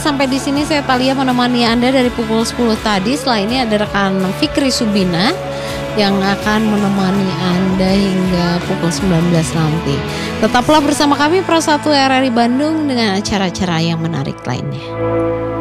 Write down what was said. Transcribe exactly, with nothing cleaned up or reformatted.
sampai di sini saya Thalia menemani Anda dari pukul sepuluh tadi. Setelah ini ada rekan Fikri Subina yang akan menemani Anda hingga pukul sembilan belas nanti. Tetaplah bersama kami Pro satu R R I Bandung dengan acara-acara yang menarik lainnya.